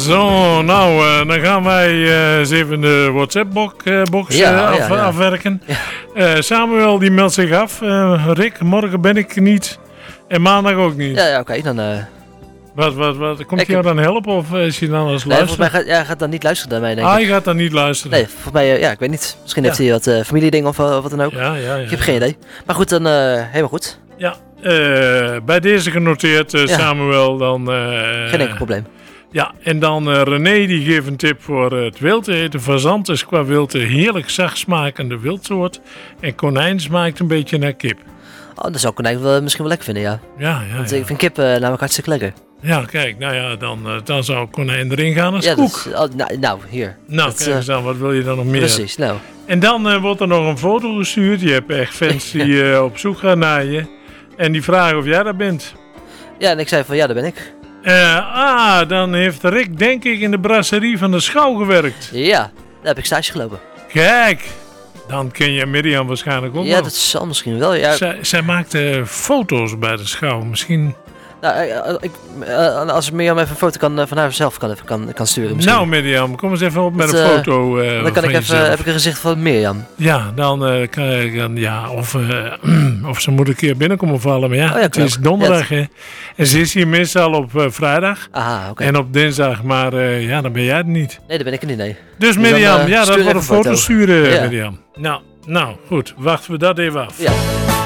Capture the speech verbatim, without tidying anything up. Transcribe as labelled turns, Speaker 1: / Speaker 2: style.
Speaker 1: Zo, nou, uh, dan gaan wij uh, eens even de WhatsApp-box
Speaker 2: ja,
Speaker 1: uh, af,
Speaker 2: ja, ja.
Speaker 1: afwerken.
Speaker 2: Ja.
Speaker 1: Uh, Samuel die meldt zich af. Uh, Rick, morgen ben ik niet. En maandag ook niet.
Speaker 2: Ja, ja oké. Okay, dan... Uh...
Speaker 1: Wat, wat, wat? Komt
Speaker 2: ik
Speaker 1: hij jou
Speaker 2: heb...
Speaker 1: dan helpen of is hij dan als
Speaker 2: nee,
Speaker 1: luisteren?
Speaker 2: volgens mij gaat, ja, gaat dan niet luisteren naar mij, denk
Speaker 1: ah,
Speaker 2: ik.
Speaker 1: hij gaat dan niet luisteren?
Speaker 2: Nee, volgens mij, uh, ja, ik weet niet. Misschien ja. heeft hij wat uh, familiedingen of, uh, of wat dan ook.
Speaker 1: Ja, ja, ja.
Speaker 2: Ik heb geen idee. Maar goed, dan uh, helemaal goed.
Speaker 1: Ja, uh, bij deze genoteerd, uh, ja. Samuel, dan... Uh,
Speaker 2: geen enkel probleem.
Speaker 1: Ja, en dan uh, René die geeft een tip voor uh, het wild eten. Fazant is qua wild een heerlijk zacht smakende wildsoort. En konijn smaakt een beetje naar kip.
Speaker 2: Oh, dat zou konijn wel, misschien wel lekker vinden, ja.
Speaker 1: Ja, ja,
Speaker 2: Want
Speaker 1: ja.
Speaker 2: ik vind kip uh, namelijk hartstikke lekker.
Speaker 1: Ja, kijk, nou ja, dan, uh, dan zou konijn erin gaan als
Speaker 2: ja,
Speaker 1: koek.
Speaker 2: Is, oh, nou, nou, hier.
Speaker 1: Nou,
Speaker 2: dat,
Speaker 1: kijk eens aan, wat wil je dan nog meer?
Speaker 2: Precies, nou.
Speaker 1: En dan uh, wordt er nog een foto gestuurd. Je hebt echt fans die uh, op zoek gaan naar je. En die vragen of jij daar bent.
Speaker 2: Ja, en ik zei van, ja, daar ben ik.
Speaker 1: Uh, ah, dan heeft Rick denk ik in de brasserie van de Schouw gewerkt.
Speaker 2: Ja, daar heb ik stage gelopen.
Speaker 1: Kijk, dan ken je Mirjam waarschijnlijk ook
Speaker 2: Ja,
Speaker 1: nog.
Speaker 2: dat zal misschien wel, ja.
Speaker 1: Zij, zij maakte foto's bij de Schouw, misschien...
Speaker 2: Nou, ik, uh, als Mirjam even een foto kan, uh, van haarzelf kan, even kan, kan sturen misschien.
Speaker 1: Nou Mirjam, kom eens even op met
Speaker 2: dat,
Speaker 1: een
Speaker 2: uh,
Speaker 1: foto uh,
Speaker 2: dan kan ik even, uh, heb ik een gezicht van Mirjam.
Speaker 1: Ja, dan uh, kan ik dan, ja, of, uh, of ze moet een keer binnenkomen vallen. Maar ja,
Speaker 2: oh, ja
Speaker 1: het is donderdag ja, het... hè. En ze is hier meestal op uh, vrijdag.
Speaker 2: Aha, oké. Okay.
Speaker 1: En op dinsdag, maar uh, ja, dan ben jij er niet.
Speaker 2: Nee, dan ben ik er niet, nee.
Speaker 1: Dus, dus Mirjam, dan, uh, ja, dat wordt een foto
Speaker 2: foto
Speaker 1: sturen,
Speaker 2: ja.
Speaker 1: Mirjam. Nou, nou, goed, wachten we dat even af.
Speaker 2: Ja.